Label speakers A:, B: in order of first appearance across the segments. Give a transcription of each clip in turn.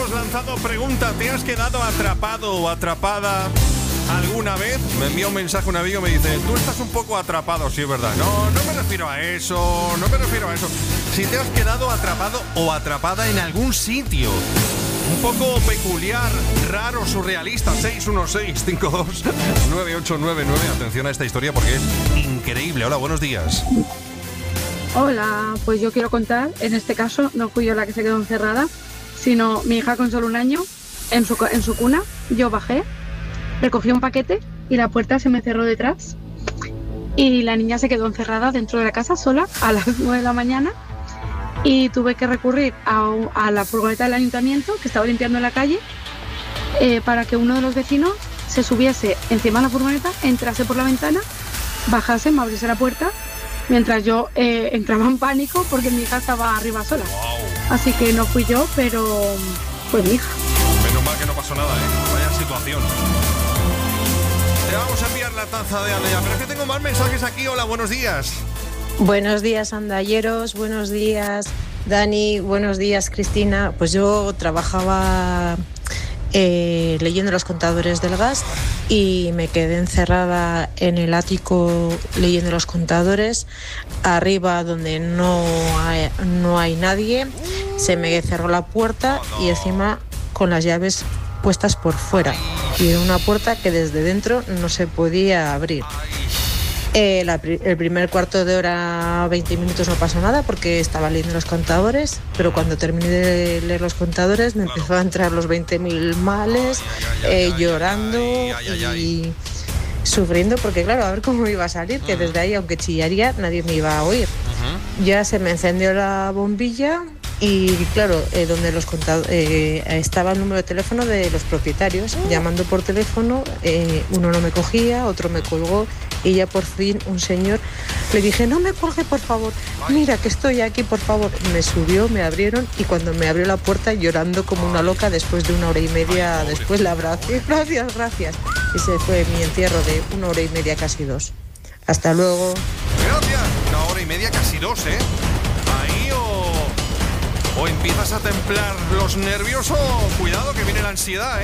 A: hemos lanzado pregunta. ¿Te has quedado atrapado o atrapada alguna vez? Me envía un mensaje un amigo, me dice: tú estás un poco atrapado. Sí, es verdad. No me refiero a eso. Si te has quedado atrapado o atrapada en algún sitio un poco peculiar, raro, surrealista. 616-529899. Atención a esta historia porque es increíble. Hola, buenos días.
B: Hola, pues yo quiero contar, en este caso no fui yo la que se quedó encerrada, sino mi hija con solo un año en su cuna. Yo bajé, recogí un paquete y la puerta se me cerró detrás y la niña se quedó encerrada dentro de la casa sola a las 9 de la mañana y tuve que recurrir a la furgoneta del ayuntamiento que estaba limpiando en la calle para que uno de los vecinos se subiese encima de la furgoneta, entrase por la ventana, bajase, me abriese la puerta, mientras yo entraba en pánico porque mi hija estaba arriba sola.
A: Wow.
B: Así que no fui yo, pero fue mi hija.
A: Menos mal que no pasó nada, vaya situación. Te vamos a enviar la taza de Andaya, pero es que tengo más mensajes aquí. Hola, buenos días.
C: Buenos días, andalleros, buenos días, Dani, buenos días, Cristina. Pues yo trabajaba leyendo los contadores del gas y me quedé encerrada en el ático leyendo los contadores. Arriba, donde no hay nadie, se me cerró la puerta y encima con las llaves puestas por fuera, y era una puerta que desde dentro no se podía abrir. El primer cuarto de hora, 20 minutos, no pasó nada porque estaba leyendo los contadores, pero cuando terminé de leer los contadores me empezó a entrar los 20.000 males, llorando y sufriendo, porque claro, a ver cómo iba a salir, que desde ahí, aunque chillaría, nadie me iba a oír. Ya se me encendió la bombilla y claro, donde estaba el número de teléfono de los propietarios, llamando por teléfono, uno no me cogía, otro me colgó y ya por fin un señor, le dije: no me cuelgue, por favor, mira que estoy aquí, por favor. Me subió, me abrieron y cuando me abrió la puerta, llorando como una loca, después de 1 hora y media, después la abracé, gracias. Ese fue mi encierro de 1 hora y media, casi 2. Hasta luego.
A: Gracias. 1 hora y media, casi 2, Ahí o empiezas a templar los nervios o cuidado que viene la ansiedad,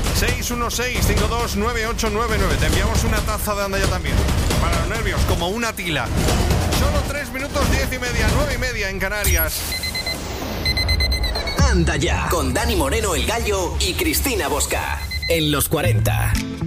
A: 616-529899. Te enviamos una taza de Andaya también para los nervios, como una tila. Solo 3 minutos, 10:30, 9:30 en Canarias.
D: Andaya con Dani Moreno, el Gallo, y Cristina Bosca en los 40.